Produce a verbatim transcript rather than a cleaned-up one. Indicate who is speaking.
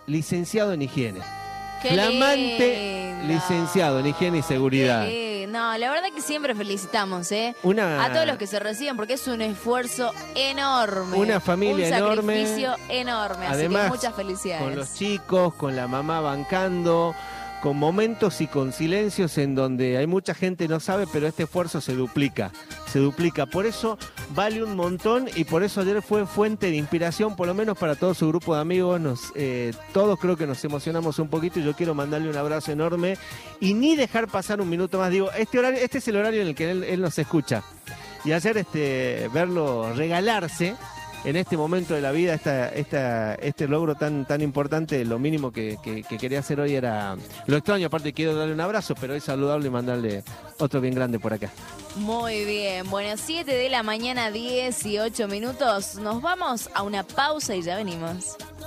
Speaker 1: licenciado en higiene.
Speaker 2: Qué
Speaker 1: Flamante
Speaker 2: lindo.
Speaker 1: licenciado en higiene y seguridad.
Speaker 2: Qué lindo. No, la verdad que siempre felicitamos, ¿eh?
Speaker 1: Una...
Speaker 2: A todos los que se reciben, porque es un esfuerzo enorme.
Speaker 1: Una familia
Speaker 2: un
Speaker 1: enorme.
Speaker 2: Un sacrificio enorme.
Speaker 1: Además,
Speaker 2: así que muchas felicidades.
Speaker 1: Con los chicos, con la mamá bancando, con momentos y con silencios en donde hay mucha gente no sabe, pero este esfuerzo se duplica, se duplica. Por eso vale un montón y por eso ayer fue fuente de inspiración, por lo menos para todo su grupo de amigos. Nos, eh, todos creo que nos emocionamos un poquito y yo quiero mandarle un abrazo enorme y ni dejar pasar un minuto más. Digo, este horario, este es el horario en el que él, él nos escucha. Y ayer este, verlo regalarse en este momento de la vida, esta, esta, este logro tan, tan importante, lo mínimo que, que, que quería hacer hoy era... Lo extraño, aparte quiero darle un abrazo, pero es saludable y mandarle otro bien grande por acá.
Speaker 2: Muy bien, bueno, siete de la mañana, dieciocho minutos. Nos vamos a una pausa y ya venimos.